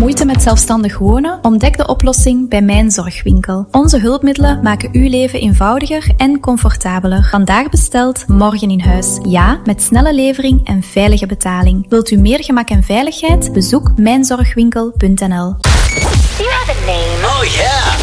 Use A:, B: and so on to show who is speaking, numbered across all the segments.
A: Moeite met zelfstandig wonen? Ontdek de oplossing bij Mijn Zorgwinkel. Onze hulpmiddelen maken uw leven eenvoudiger en comfortabeler. Vandaag besteld, morgen in huis. Ja, met snelle levering en veilige betaling. Wilt u meer gemak en veiligheid? Bezoek mijnzorgwinkel.nl.
B: You have a name.
C: Oh yeah.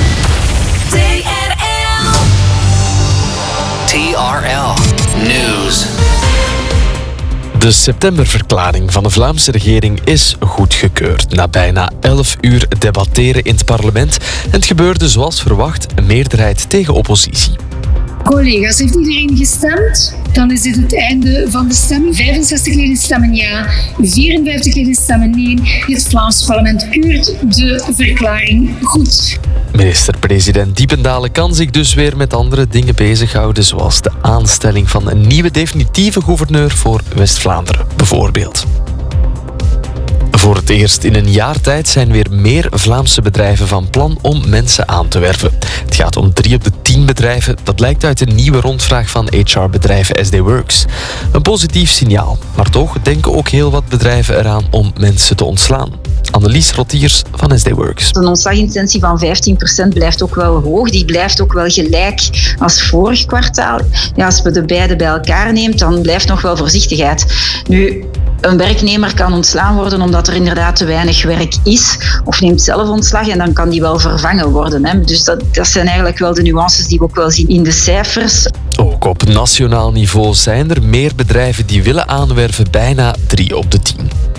C: TRL News.
D: De septemberverklaring van de Vlaamse regering is goedgekeurd. Na bijna 11 uur debatteren in het parlement. En het gebeurde zoals verwacht, een meerderheid tegen oppositie.
E: Collega's, heeft iedereen gestemd? Dan is dit het einde van de stemming. 65 leden stemmen ja, 54 leden stemmen nee. Het Vlaams parlement keurt de verklaring goed.
D: Minister-president Diependalen kan zich dus weer met andere dingen bezighouden, zoals de aanstelling van een nieuwe definitieve gouverneur voor West-Vlaanderen, bijvoorbeeld. Voor het eerst in een jaar tijd zijn weer meer Vlaamse bedrijven van plan om mensen aan te werven. Het gaat om 3 op de 10 bedrijven. Dat blijkt uit een nieuwe rondvraag van HR-bedrijven SD Works. Een positief signaal, maar toch denken ook heel wat bedrijven eraan om mensen te ontslaan. Annelies Rottiers van SD Works.
F: Een ontslagintentie van 15% blijft ook wel hoog. Die blijft ook wel gelijk als vorig kwartaal. Ja, als we de beide bij elkaar neemt, dan blijft nog wel voorzichtigheid. Nu, een werknemer kan ontslaan worden omdat er inderdaad te weinig werk is, of neemt zelf ontslag en dan kan die wel vervangen worden. Hè. Dus dat zijn eigenlijk wel de nuances die we ook wel zien in de cijfers.
D: Ook op nationaal niveau zijn er meer bedrijven die willen aanwerven, bijna 3 op de 10.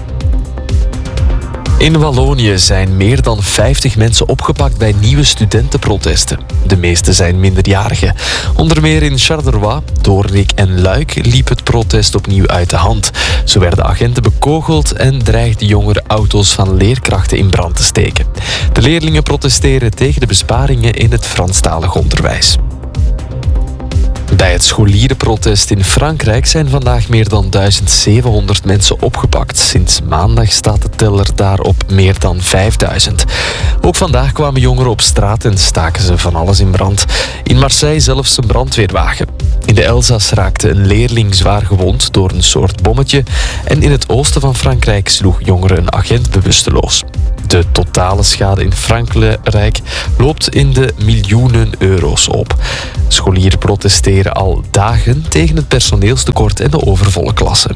D: In Wallonië zijn meer dan 50 mensen opgepakt bij nieuwe studentenprotesten. De meeste zijn minderjarigen. Onder meer in Charleroi, Doornik en Luik liep het protest opnieuw uit de hand. Zo werden agenten bekogeld en dreigden jongeren auto's van leerkrachten in brand te steken. De leerlingen protesteren tegen de besparingen in het Franstalig onderwijs. Bij het scholierenprotest in Frankrijk zijn vandaag meer dan 1700 mensen opgepakt. Sinds maandag staat de teller daar op meer dan 5000. Ook vandaag kwamen jongeren op straat en staken ze van alles in brand. In Marseille zelfs een brandweerwagen. In de Elzas raakte een leerling zwaar gewond door een soort bommetje. En in het oosten van Frankrijk sloeg jongeren een agent bewusteloos. De totale schade in Frankrijk loopt in de miljoenen euro's op. Scholieren protesteren al dagen tegen het personeelstekort en de overvolle klassen.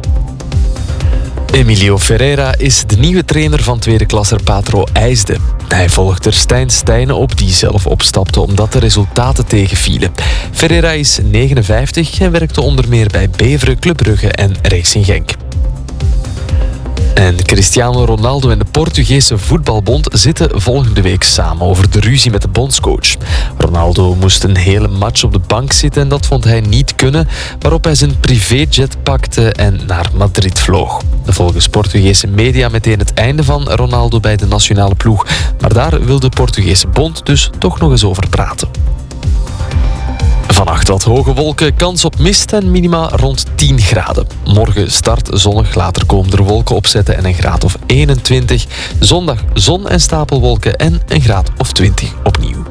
D: Emilio Ferreira is de nieuwe trainer van tweede klasser Patro IJsde. Hij volgt er Stijn Stijnen op, die zelf opstapte omdat de resultaten tegenvielen. Ferreira is 59 en werkte onder meer bij Beveren, Club Brugge en Racing Genk. En Cristiano Ronaldo en de Portugese voetbalbond zitten volgende week samen over de ruzie met de bondscoach. Ronaldo moest een hele match op de bank zitten en dat vond hij niet kunnen, waarop hij zijn privéjet pakte en naar Madrid vloog. Volgens Portugese media meteen het einde van Ronaldo bij de nationale ploeg, maar daar wil de Portugese bond dus toch nog eens over praten. Vannacht wat hoge wolken, kans op mist en minima rond 10 graden. Morgen start zonnig, later komen er wolken opzetten en een graad of 21. Zondag zon en stapelwolken en een graad of 20 opnieuw.